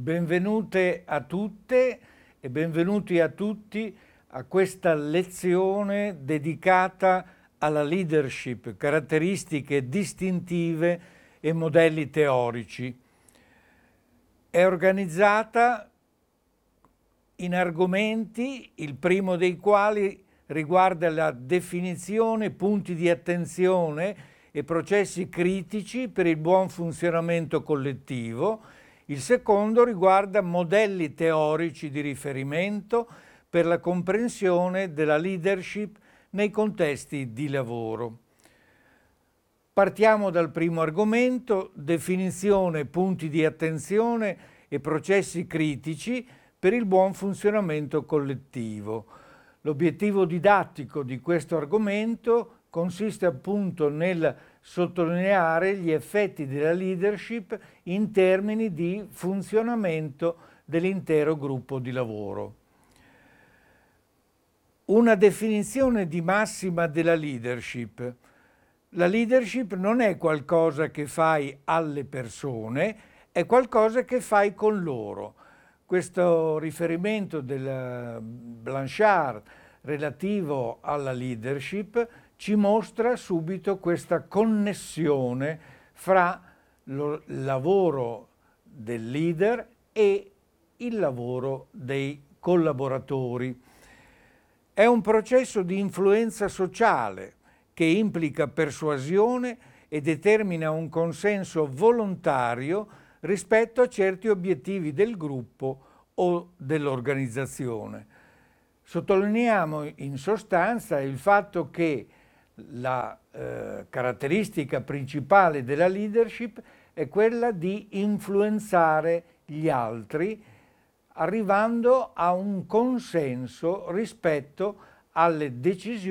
Benvenute a tutte e benvenuti a tutti a questa lezione dedicata alla leadership, caratteristiche distintive e modelli teorici. È organizzata in argomenti, il primo dei quali riguarda la definizione, punti di attenzione e processi critici per il buon funzionamento collettivo. Il secondo riguarda modelli teorici di riferimento per la comprensione della leadership nei contesti di lavoro. Partiamo dal primo argomento, definizione, punti di attenzione e processi critici per il buon funzionamento collettivo. L'obiettivo didattico di questo argomento consiste appunto nel sottolineare gli effetti della leadership in termini di funzionamento dell'intero gruppo di lavoro. Una definizione di massima della leadership. La leadership non è qualcosa che fai alle persone, è qualcosa che fai con loro. Questo riferimento del Blanchard relativo alla leadership ci mostra subito questa connessione fra il lavoro del leader e il lavoro dei collaboratori. È un processo di influenza sociale che implica persuasione e determina un consenso volontario rispetto a certi obiettivi del gruppo o dell'organizzazione. Sottolineiamo in sostanza il fatto che la caratteristica principale della leadership è quella di influenzare gli altri, arrivando a un consenso rispetto alle decisioni